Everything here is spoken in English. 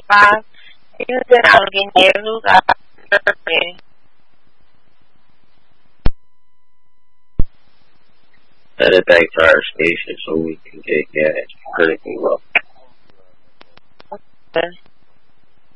25. Using alguém ter lugar para ver. Headed back to our station so we can get gas.